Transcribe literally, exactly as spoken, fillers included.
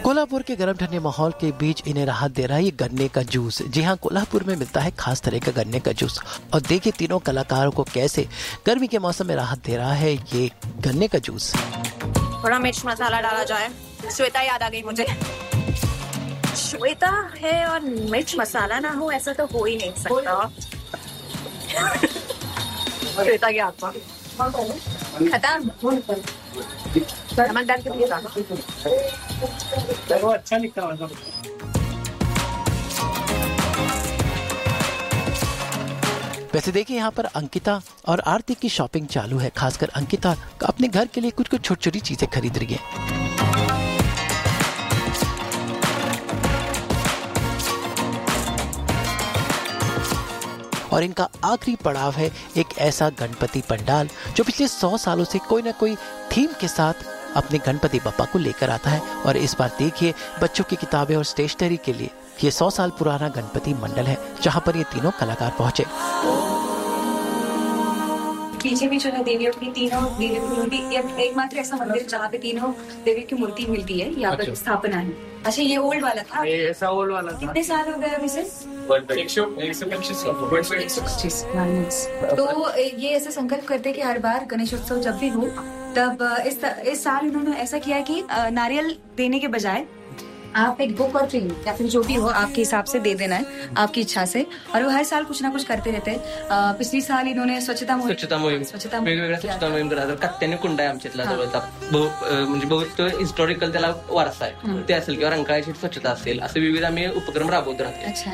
कोल्हापुर के गर्म ठंडे माहौल के बीच इन्हें राहत दे रहा है ये गन्ने का जूस। जी हाँ, कोल्हापुर में मिलता है खास तरह का गन्ने का जूस। और देखिए तीनों कलाकारों को कैसे गर्मी के मौसम में राहत दे रहा है ये गन्ने का जूस। थोड़ा मिर्च मसाला डाला जाए। श्वेता याद आ गई मुझे। श्वेता है और मिर्च मसाला ना हो ऐसा तो हो ही नहीं सकता। श्वेता की आत्मा खत्म। नमक डाल के दिए वो अच्छा निकला मतलब। वैसे देखिए यहाँ पर अंकिता और आरती की शॉपिंग चालू है। खासकर अंकिता अपने घर के लिए कुछ कुछ छोटी छोटी चीजें खरीद रही है। और इनका आखिरी पड़ाव है एक ऐसा गणपति पंडाल जो पिछले सौ सालों से कोई ना कोई थीम के साथ अपने गणपति बप्पा को लेकर आता है। और इस बार देखिए बच्चों की किताबें और स्टेशनरी के लिए ये सौ साल पुराना गणपति मंडल है जहां पर ये तीनों कलाकार पहुंचे। पीछे भी जो है देवियों की तीनों देवी की मूर्ति, एकमात्र ऐसा मंदिर जहाँ पे तीनों देवी की मूर्ति मिलती है, यहाँ पर स्थापना है। अच्छा, ये ओल्ड वाला था? ये ऐसा ओल्ड वाला था। कितने साल हो गए अभी से? तो ये ऐसे संकल्प करते हैं कि हर बार गणेशोत्सव जब भी हो तब इस इस साल इन्होंने ऐसा किया कि नारियल देने के बजाय आप एक बुक और पेन या फिर जो भी हो आपके हिसाब से दे देना है, आपकी इच्छा से। और वो हर साल कुछ ना कुछ करते रहते हैं। पिछली साल इन्होंने स्वच्छता मोहीम स्वच्छता मोहीम स्वच्छता वेगवेगळ्या स्वच्छता मोहीम करतात. कत्त्याने कुंड आहे आमच्यातला जवळचा म्हणजे बहुत हिस्टॉरिकल त्याला वारसा आहे. ते असेल किंवा रंकाळ्याची स्वच्छता असेल असे विविध आम्ही उपक्रम राबवत राहतो.